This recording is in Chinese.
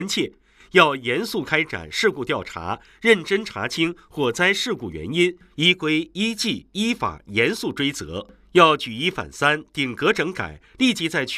切，要严肃开展事故调查，认真查清火灾事故原因，依规依纪依法严肃追责。要举一反三，顶格整改，立即在